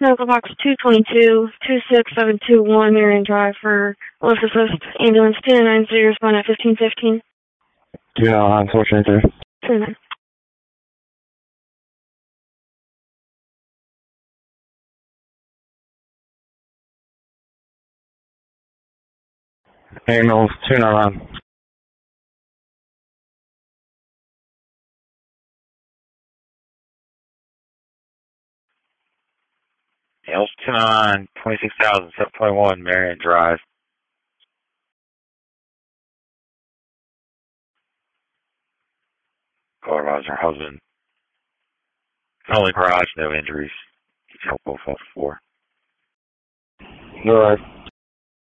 Medical box 222-26721 Marion Drive for Los Assist Ambulance 290, respond at 1515. Yeah, unfortunately. 29. Ambulance 299. L 299, 26,721 Marion Drive. Call advisor, her husband. Only garage, no injuries. Detail both 4. All right.